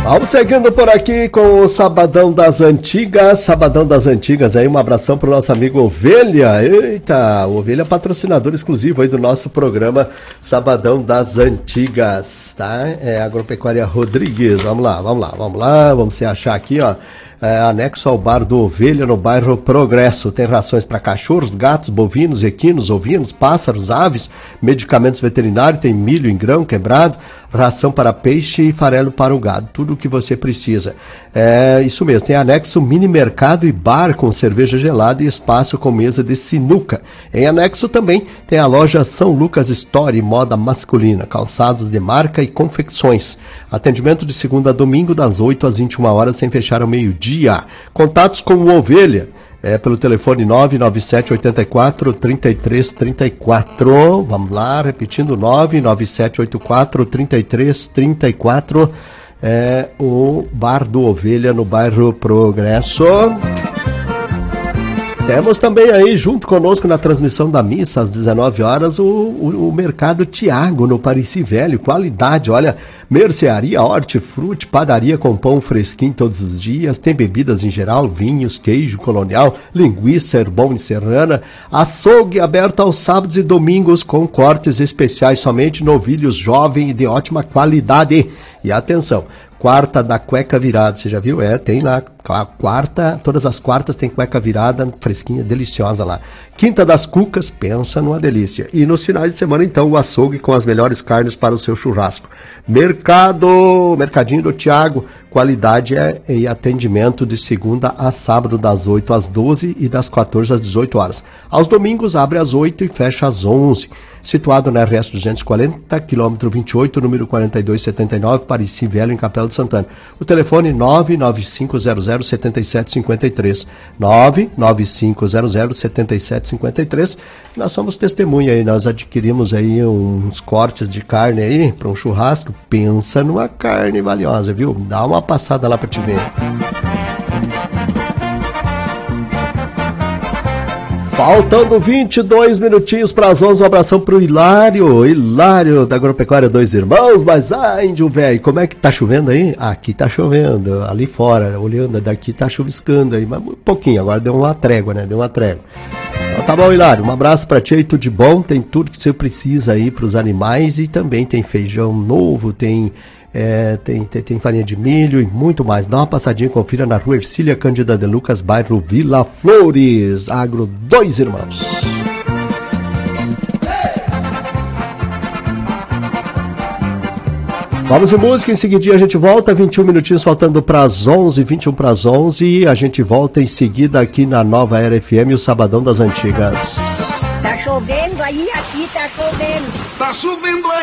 Vamos seguindo por aqui com o Sabadão das Antigas. Sabadão das Antigas aí, um abração pro nosso amigo Ovelha. Eita, o Ovelha é patrocinador exclusivo aí do nosso programa Sabadão das Antigas, tá? É Agropecuária Rodrigues. Vamos lá. Vamos se achar aqui, ó. Anexo ao bar do Ovelha, no bairro Progresso. Tem rações para cachorros, gatos, bovinos, equinos, ovinos, pássaros, aves, medicamentos veterinários, tem milho em grão quebrado, ração para peixe e farelo para o gado. Tudo o que você precisa. É isso mesmo, tem anexo mini mercado e bar com cerveja gelada e espaço com mesa de sinuca. Em anexo também tem a loja São Lucas Store, moda masculina, calçados de marca e confecções. Atendimento de segunda a domingo, das 8 às 21 horas, sem fechar ao meio-dia. Contatos com o Ovelha pelo telefone 997 84 33 34. Vamos lá, repetindo, 997 84 33 34. O bar do Ovelha no bairro Progresso. Temos também aí, junto conosco na transmissão da missa, às 19 horas, o Mercado Tiago, no Parisi Velho. Qualidade, olha, mercearia, hortifruti, padaria com pão fresquinho todos os dias, tem bebidas em geral, vinhos, queijo colonial, linguiça, herbão e serrana, açougue aberto aos sábados e domingos com cortes especiais, somente novilhos jovem e de ótima qualidade. E atenção, quarta da cueca virada, você já viu? Tem lá, a quarta, todas as quartas tem cueca virada, fresquinha, deliciosa lá. Quinta das cucas, pensa numa delícia. E nos finais de semana, então, o açougue com as melhores carnes para o seu churrasco. Mercadinho do Tiago, qualidade e atendimento de segunda a sábado, das 8 às 12 e das 14 às 18 horas. Aos domingos, abre às 8 e fecha às 11. Situado na RS 240, quilômetro 28, número 4279, Parisi Velho, em Capela de Santana. O telefone 995007753. 995007753. Nós somos testemunha aí, nós adquirimos aí uns cortes de carne aí para um churrasco. Pensa numa carne valiosa, viu? Dá uma passada lá para te ver. Faltando 22 minutinhos para as 11, um abração pro Hilário da Agropecuária Dois Irmãos. Mas, índio velho, como é que tá chovendo aí? Aqui tá chovendo, ali fora, olhando daqui tá chuviscando aí, mas um pouquinho, agora deu uma trégua, né? Então, tá bom, Hilário, um abraço pra ti aí, tudo de bom, tem tudo que você precisa aí pros animais e também tem feijão novo, tem farinha de milho e muito mais. Dá uma passadinha, confira na rua Ercília Cândida de Lucas, bairro Vila Flores. Agro Dois Irmãos. Vamos de música, em seguida a gente volta, 21 minutinhos faltando para as 11, 21 para as 11, a gente volta em seguida aqui na Nova Era FM, o Sabadão das Antigas. Tá chovendo aí, aqui tá chovendo. Tá chovendo aí.